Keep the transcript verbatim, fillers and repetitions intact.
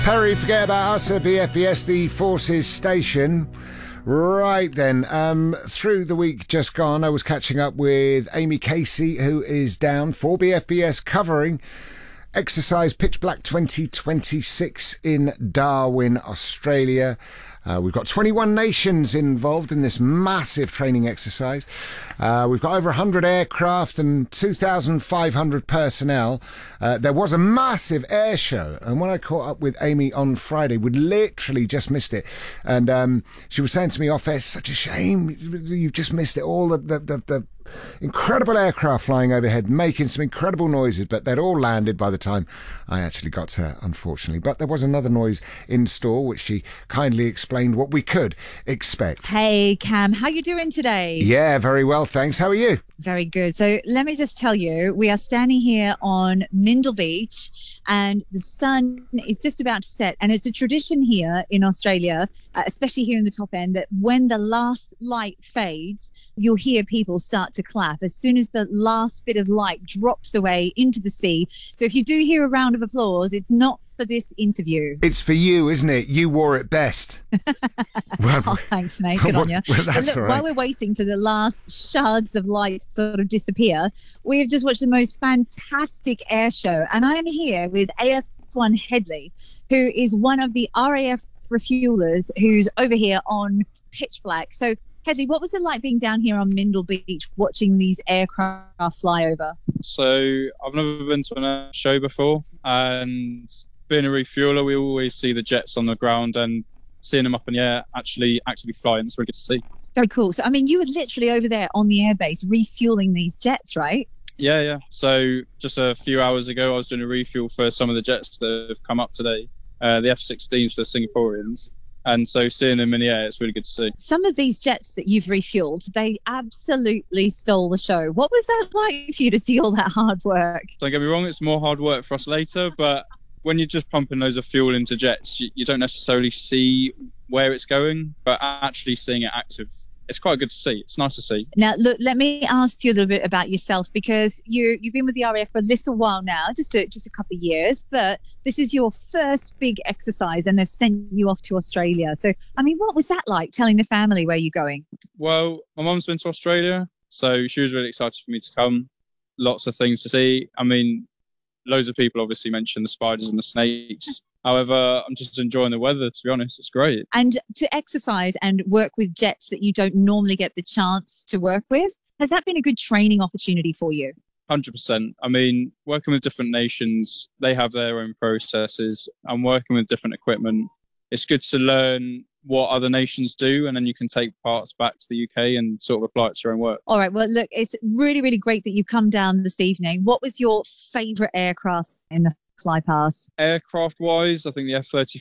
Perry, forget about us at B F B S, the Forces Station. Right then, um, through the week just gone, I was catching up with Amy Casey, who is down for B F B S covering Exercise Pitch Black twenty twenty-six in Darwin, Australia. Uh, we've got twenty-one nations involved in this massive training exercise. Uh, we've got over one hundred aircraft and two thousand five hundred personnel. Uh, there was a massive air show, and when I caught up with Amy on Friday, we'd literally just missed it. And um, she was saying to me off air, such a shame, you've just missed it. All the, the, the, the incredible aircraft flying overhead, making some incredible noises, but they'd all landed by the time I actually got to her, unfortunately. But there was another noise in store, which she kindly explained what we could expect. Hey, Cam, how you doing today? Yeah, very well, thanks. How are you? Very good. So let me just tell you, we are standing here on Mindle Beach and the sun is just about to set. And it's a tradition here in Australia, uh, especially here in the top end, that when the last light fades, you'll hear people start to clap as soon as the last bit of light drops away into the sea. So if you do hear a round of applause, it's not for this interview. It's for you, isn't it? You wore it best. well, oh, thanks, mate. Good well, on you. Well, that's look, all right. While we're waiting for the last shards of light sort of disappear, we have just watched the most fantastic air show. And I am here with A S one Headley, who is one of the R A F refuelers who's over here on Pitch Black. So, Headley, what was it like being down here on Mindle Beach watching these aircraft fly over? So I've never been to a show before, and being a refueler, we always see the jets on the ground, and seeing them up in the air actually actually flying, it's really good to see. It's very cool. So, I mean, you were literally over there on the airbase refueling these jets, right? Yeah, yeah. So just a few hours ago, I was doing a refuel for some of the jets that have come up today, uh, the F sixteens for the Singaporeans. And so seeing them in the air, it's really good to see. Some of these jets that you've refueled, they absolutely stole the show. What was that like for you to see all that hard work? Don't get me wrong, it's more hard work for us later, but when you're just pumping loads of fuel into jets, you, you don't necessarily see where it's going, but actually seeing it active, it's quite good to see. It's nice to see. Now, look, let me ask you a little bit about yourself, because you, you've been with the R A F for a little while now, just a, just a couple of years, but this is your first big exercise and they've sent you off to Australia. So, I mean, what was that like, telling the family where you're going? Well, my mum's been to Australia, so she was really excited for me to come. Lots of things to see. I mean, loads of people obviously mention the spiders and the snakes. However, I'm just enjoying the weather, to be honest. It's great. And to exercise and work with jets that you don't normally get the chance to work with, has that been a good training opportunity for you? one hundred percent. I mean, working with different nations, they have their own processes. And working with different equipment, it's good to learn what other nations do, and then you can take parts back to the U K and sort of apply it to your own work. All right. Well, look, it's really, really great that you come down this evening. What was your favourite aircraft in the fly past? Aircraft wise, I think the F thirty